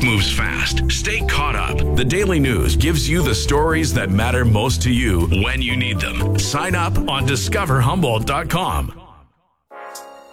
moves fast. Stay caught up. The Daily News gives you the stories that matter most to you when you need them. Sign up on discoverhumboldt.com.